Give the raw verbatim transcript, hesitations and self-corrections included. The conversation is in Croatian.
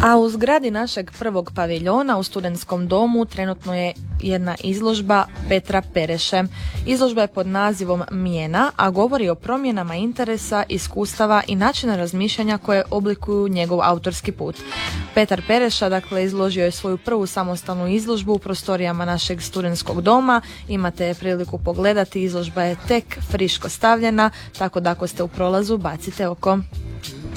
A u zgradi našeg prvog paviljona u studentskom domu trenutno je jedna izložba Petra Pereše. Izložba je pod nazivom Mijena, a govori o promjenama interesa, iskustava i načina razmišljanja koje oblikuju njegov autorski put. Petar Pereša, dakle, izložio je svoju prvu samostalnu izložbu u prostorijama našeg studentskog doma. Imate je priliku pogledati, izložba je tek friško stavljena, tako da ako ste u prolazu bacite oko.